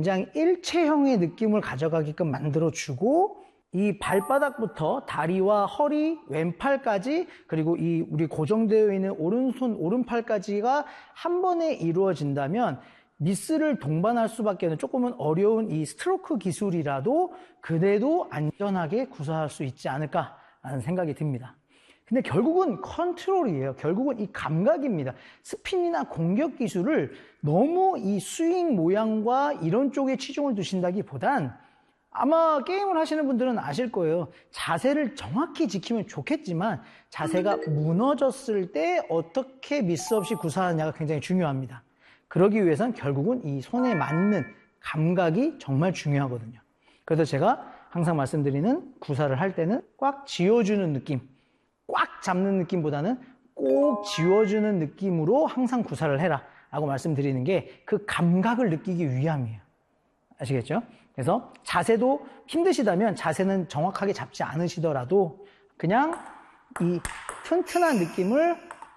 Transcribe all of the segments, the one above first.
굉장히 일체형의 느낌을 가져가게끔 만들어주고 이 발바닥부터 다리와 허리, 왼팔까지 그리고 이 우리 고정되어 있는 오른손, 오른팔까지가 한 번에 이루어진다면 미스를 동반할 수밖에 없는 조금은 어려운 이 스트로크 기술이라도 그래도 안전하게 구사할 수 있지 않을까라는 생각이 듭니다. 근데 결국은 컨트롤이에요. 결국은 이 감각입니다. 스핀이나 공격 기술을 너무 이 스윙 모양과 이런 쪽에 치중을 두신다기보단 아마 게임을 하시는 분들은 아실 거예요. 자세를 정확히 지키면 좋겠지만 자세가 무너졌을 때 어떻게 미스 없이 구사하느냐가 굉장히 중요합니다. 그러기 위해선 결국은 이 손에 맞는 감각이 정말 중요하거든요. 그래서 제가 항상 말씀드리는 구사를 할 때는 꽉 쥐어주는 느낌, 꽉 잡는 느낌보다는 꼭 쥐어주는 느낌으로 항상 구사를 해라 라고 말씀드리는 게 그 감각을 느끼기 위함이에요. 아시겠죠? 그래서 자세도 힘드시다면 자세는 정확하게 잡지 않으시더라도 그냥 이 튼튼한 느낌을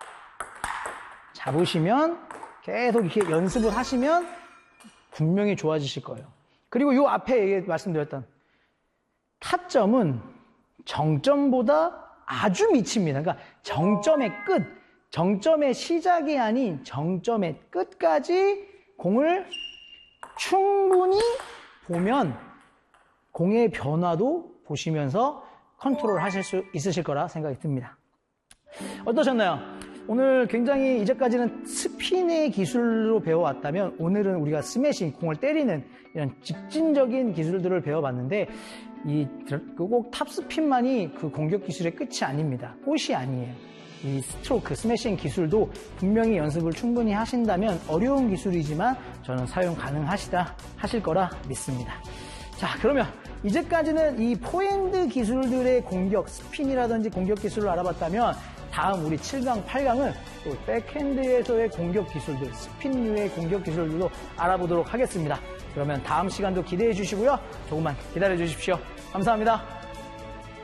잡으시면 계속 이렇게 연습을 하시면 분명히 좋아지실 거예요. 그리고 요 앞에 말씀드렸던 타점은 정점보다 아주 밑입니다. 그러니까 정점의 끝, 정점의 시작이 아닌 정점의 끝까지 공을 충분히 보면 공의 변화도 보시면서 컨트롤 하실 수 있으실 거라 생각이 듭니다. 어떠셨나요? 오늘 굉장히 이제까지는 스핀의 기술로 배워왔다면 오늘은 우리가 스매싱, 공을 때리는 이런 직진적인 기술들을 배워봤는데 꼭 탑스핀만이 그 공격 기술의 끝이 아닙니다. 꽃이 아니에요. 이 스트로크, 스매싱 기술도 분명히 연습을 충분히 하신다면 어려운 기술이지만 저는 사용 가능하실 거라 믿습니다. 자, 그러면 이제까지는 이 포핸드 기술들의 공격, 스핀이라든지 공격 기술을 알아봤다면 다음 우리 7강, 8강은 또 백핸드에서의 공격 기술들, 스핀류의 공격 기술들도 알아보도록 하겠습니다. 그러면 다음 시간도 기대해 주시고요. 조금만 기다려 주십시오. 감사합니다.